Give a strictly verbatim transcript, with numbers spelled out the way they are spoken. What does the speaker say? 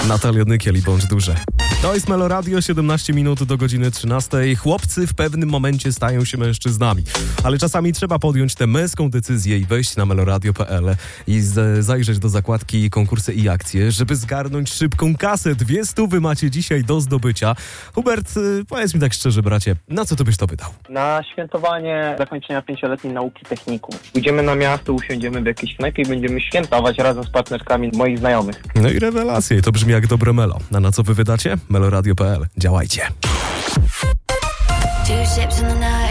Natalia Nykiel i Bądź Duże. To jest Meloradio, siedemnaście minut do godziny trzynastej. Chłopcy w pewnym momencie stają się mężczyznami, ale czasami trzeba podjąć tę męską decyzję i wejść na meloradio kropka p l i z- zajrzeć do zakładki konkursy i akcje, żeby zgarnąć szybką kasę. Dwie stówy macie dzisiaj do zdobycia. Hubert, y, powiedz mi tak szczerze, bracie, na co ty byś to wydał? Na świętowanie zakończenia pięcioletniej nauki technikum. Pójdziemy na miasto, usiądziemy w jakiejś knajpie i będziemy świętować razem z partnerkami moich znajomych. No i rewelacje, to brzmi jak dobre melo. A na co wy wydacie? meloradio kropka p l. Działajcie. Two ships in the night.